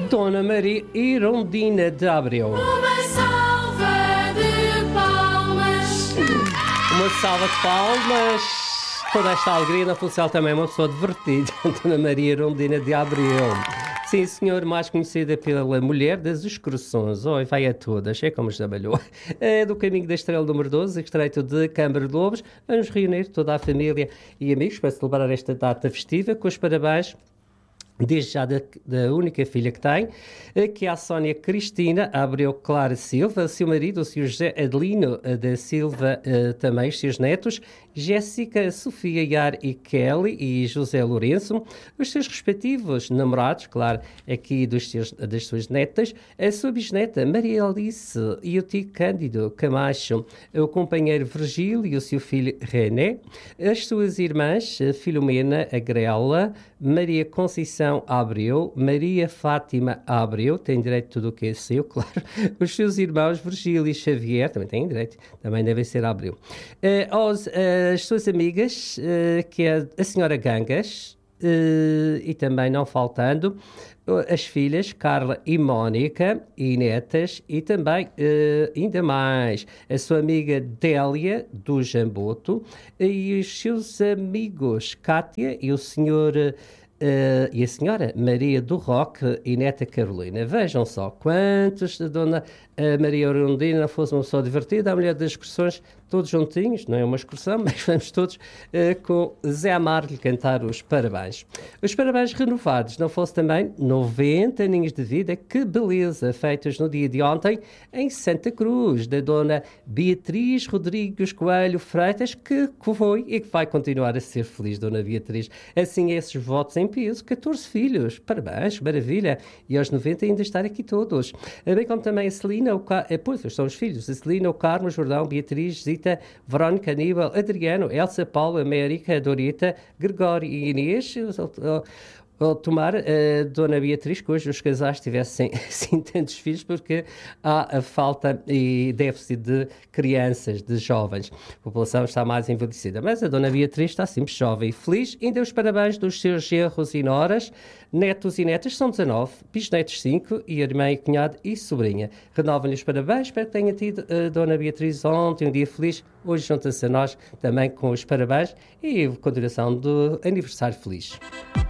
Dona Maria Irondina de Abreu. Uma salva de palmas. Uma salva de palmas. Toda esta alegria na Funchal também uma pessoa divertida. Dona Maria Irondina de Abreu. Sim, senhor, mais conhecida pela mulher das excursões. Oi, vai a todas, é como trabalhou. É do caminho da Estrela número 12, estreito de Câmara de Lobos. Vamos reunir toda a família e amigos para celebrar esta data festiva com os parabéns. Desde já da única filha que tem, que é a Sónia Cristina Abreu Clara Silva, seu marido, o Sr. José Adelino da Silva, também os seus netos, Jéssica, Sofia, Iar e Kelly e José Lourenço, os seus respectivos namorados, claro, aqui das suas netas, a sua bisneta Maria Alice e o tio Cândido Camacho, o companheiro Virgílio e o seu filho René, as suas irmãs Filomena Agrela, Maria Conceição Abreu, Maria Fátima Abreu, tem direito a tudo o que é seu, claro. Os seus irmãos Virgílio e Xavier, também têm direito, também devem ser Abreu. As suas amigas, que é a senhora Gangas, e também não faltando, as filhas Carla e Mónica e netas, e também, ainda mais, a sua amiga Délia do Jamboto e os seus amigos Cátia e o senhor... e a senhora Maria do Roque e neta Carolina. Vejam só quantos a dona Maria Irondina fosse uma pessoa divertida, a mulher das excursões, todos juntinhos, não é uma excursão, mas vamos todos com Zé Amaro lhe cantar os parabéns. Os parabéns renovados, não fosse também 90 aninhos de vida, que beleza, feitos no dia de ontem em Santa Cruz, da dona Beatriz Rodrigues Coelho Freitas, que foi e que vai continuar a ser feliz, dona Beatriz. Assim, esses votos em peso, 14 filhos, parabéns, maravilha, e aos 90 ainda estar aqui todos. Bem como também a Celina, pois, são os filhos, a Celina, o Carmo, Jordão, Beatriz, Zita, Verónica, Aníbal, Adriano, Elsa, Paula, América, Dorita, Gregório e Inês, tomar a dona Beatriz, que hoje os casais tivessem assim tantos filhos, porque há a falta e déficit de crianças, de jovens. A população está mais envelhecida. Mas a dona Beatriz está sempre jovem e feliz. Ainda os parabéns dos seus genros e noras, netos e netas, são 19, bisnetos 5, e irmã e cunhado e sobrinha. Renovam-lhe os parabéns, espero que tenha tido a dona Beatriz ontem um dia feliz. Hoje junta-se a nós também com os parabéns e continuação do aniversário feliz.